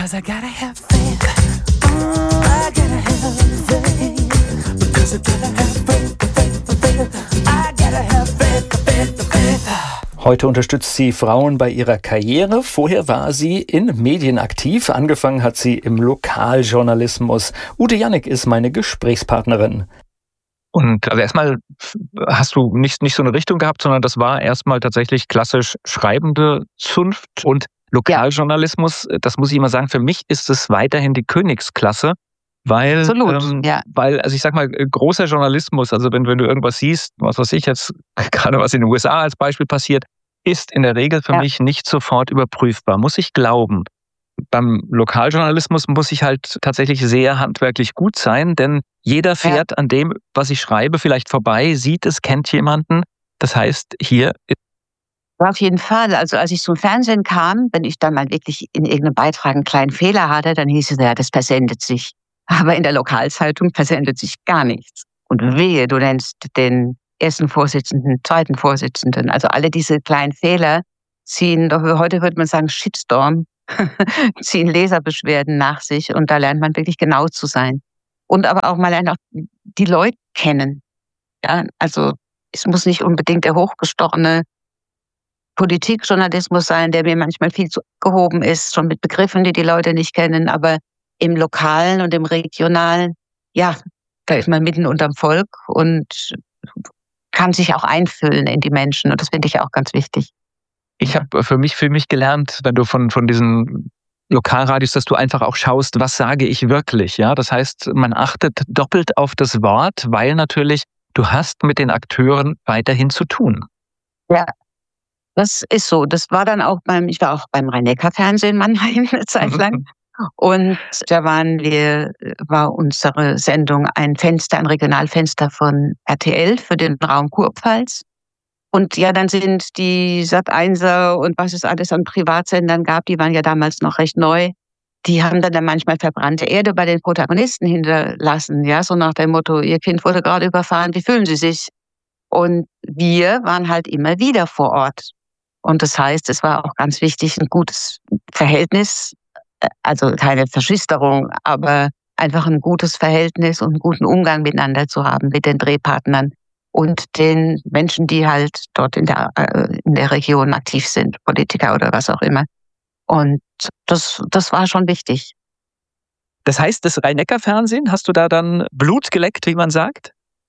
Because I gotta have faith. I gotta have faith. Because I gotta have faith. I gotta have faith. Heute unterstützt sie Frauen bei ihrer Karriere. Vorher war sie in Medien aktiv. Angefangen hat sie im Lokaljournalismus. Ute Jannik ist meine Gesprächspartnerin. Und also erstmal hast du nicht so eine Richtung gehabt, sondern das war erstmal tatsächlich klassisch schreibende Zunft und Lokaljournalismus. Das muss ich immer sagen, für mich ist es weiterhin die Königsklasse. Weil, also ich sag mal, großer Journalismus, also wenn du irgendwas siehst, was weiß ich jetzt, gerade was in den USA als Beispiel passiert, ist in der Regel für mich nicht sofort überprüfbar, muss ich glauben. Beim Lokaljournalismus muss ich halt tatsächlich sehr handwerklich gut sein, denn jeder fährt an dem, was ich schreibe, vielleicht vorbei, sieht es, kennt jemanden. Das heißt, hier... Auf jeden Fall. Also als ich zum Fernsehen kam, wenn ich dann mal wirklich in irgendeinem Beitrag einen kleinen Fehler hatte, dann hieß es, ja, das versendet sich. Aber in der Lokalzeitung versendet sich gar nichts. Und wehe, du nennst den ersten Vorsitzenden, zweiten Vorsitzenden. Also alle diese kleinen Fehler ziehen, doch heute würde man sagen Shitstorm, ziehen Leserbeschwerden nach sich. Und da lernt man wirklich genau zu sein. Und aber auch mal lernt auch die Leute kennen. Ja, also es muss nicht unbedingt der hochgestochene Politikjournalismus sein, der mir manchmal viel zu abgehoben ist, schon mit Begriffen, die Leute nicht kennen, aber im Lokalen und im Regionalen, ja, da ist man mitten unterm Volk und kann sich auch einfühlen in die Menschen. Und das finde ich auch ganz wichtig. Ich habe für mich gelernt, wenn du von diesen Lokalradios, dass du einfach auch schaust, was sage ich wirklich. Ja, das heißt, man achtet doppelt auf das Wort, weil natürlich du hast mit den Akteuren weiterhin zu tun. Ja, das ist so. Das war dann auch ich war auch beim Rhein-Neckar-Fernsehen Mannheim eine Zeit lang. Und da war unsere Sendung ein Regionalfenster von RTL für den Raum Kurpfalz. Und ja, dann sind die Sat.1er und was es alles an Privatsendern gab, die waren ja damals noch recht neu, die haben dann manchmal verbrannte Erde bei den Protagonisten hinterlassen, ja, so nach dem Motto, ihr Kind wurde gerade überfahren, wie fühlen Sie sich? Und wir waren halt immer wieder vor Ort. Und das heißt, es war auch ganz wichtig, ein gutes Verhältnis, also keine Verschwisterung, aber einfach ein gutes Verhältnis und einen guten Umgang miteinander zu haben mit den Drehpartnern und den Menschen, die halt dort in der Region aktiv sind, Politiker oder was auch immer. Und das war schon wichtig. Das heißt, das Rhein-Neckar-Fernsehen, hast du da dann Blut geleckt, wie man sagt?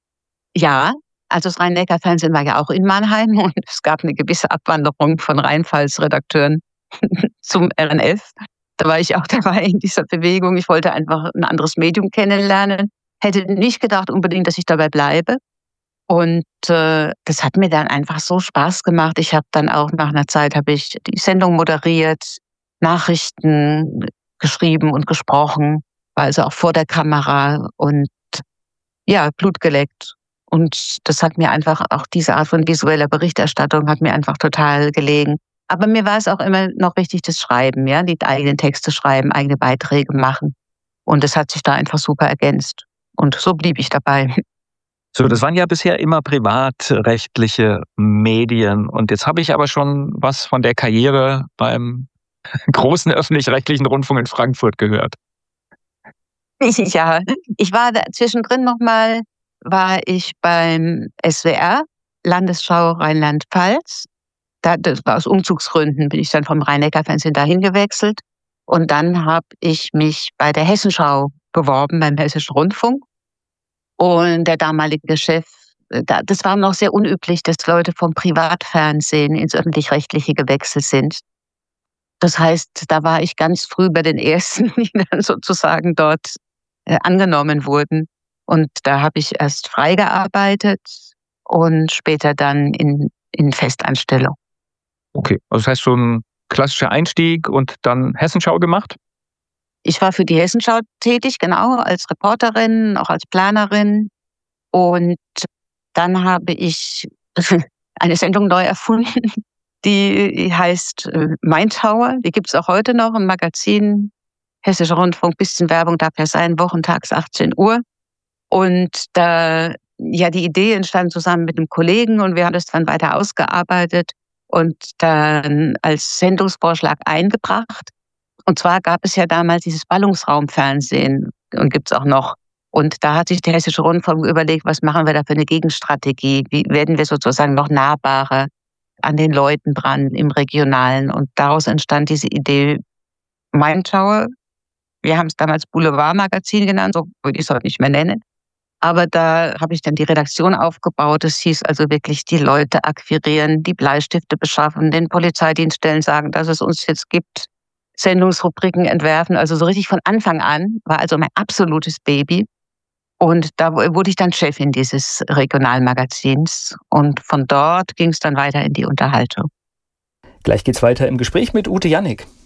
Ja, also das Rhein-Neckar-Fernsehen war ja auch in Mannheim und es gab eine gewisse Abwanderung von Rheinpfalz-Redakteuren zum RNF. Da war ich auch dabei in dieser Bewegung. Ich wollte einfach ein anderes Medium kennenlernen. Hätte nicht gedacht unbedingt, dass ich dabei bleibe. Und das hat mir dann einfach so Spaß gemacht. Ich habe dann auch nach einer Zeit die Sendung moderiert, Nachrichten geschrieben und gesprochen, war also auch vor der Kamera und ja, Blut geleckt. Und das hat mir einfach, auch diese Art von visueller Berichterstattung hat mir einfach total gelegen. Aber mir war es auch immer noch wichtig, das Schreiben, ja, die eigenen Texte schreiben, eigene Beiträge machen. Und das hat sich da einfach super ergänzt. Und so blieb ich dabei. So, das waren ja bisher immer privatrechtliche Medien. Und jetzt habe ich aber schon was von der Karriere beim großen öffentlich-rechtlichen Rundfunk in Frankfurt gehört. Ja, ich war zwischendrin war ich beim SWR, Landesschau Rheinland-Pfalz. Das war aus Umzugsgründen, bin ich dann vom Rhein-Neckar-Fernsehen dahin gewechselt. Und dann habe ich mich bei der Hessenschau beworben, beim Hessischen Rundfunk. Und der damalige Chef, das war noch sehr unüblich, dass Leute vom Privatfernsehen ins Öffentlich-Rechtliche gewechselt sind. Das heißt, da war ich ganz früh bei den Ersten, die dann sozusagen dort angenommen wurden. Und da habe ich erst frei gearbeitet und später dann in Festanstellung. Okay, also das heißt so ein klassischer Einstieg und dann Hessenschau gemacht? Ich war für die Hessenschau tätig, genau, als Reporterin, auch als Planerin. Und dann habe ich eine Sendung neu erfunden, die heißt Mein Tower. Die gibt es auch heute noch im Magazin Hessischer Rundfunk, bisschen Werbung darf ja sein, wochentags 18 Uhr. Und da, ja, die Idee entstand zusammen mit einem Kollegen und wir haben das dann weiter ausgearbeitet und dann als Sendungsvorschlag eingebracht. Und zwar gab es ja damals dieses Ballungsraumfernsehen und gibt es auch noch. Und da hat sich der Hessische Rundfunk überlegt, was machen wir da für eine Gegenstrategie? Wie werden wir sozusagen noch nahbarer an den Leuten dran im Regionalen? Und daraus entstand diese Idee Mainschauer. Wir haben es damals Boulevardmagazin genannt, so würde ich es heute nicht mehr nennen. Aber da habe ich dann die Redaktion aufgebaut. Das hieß also wirklich die Leute akquirieren, die Bleistifte beschaffen, den Polizeidienststellen sagen, dass es uns jetzt gibt, Sendungsrubriken entwerfen. Also so richtig von Anfang an war also mein absolutes Baby. Und da wurde ich dann Chefin dieses Regionalmagazins. Und von dort ging es dann weiter in die Unterhaltung. Gleich geht's weiter im Gespräch mit Ute Jannik.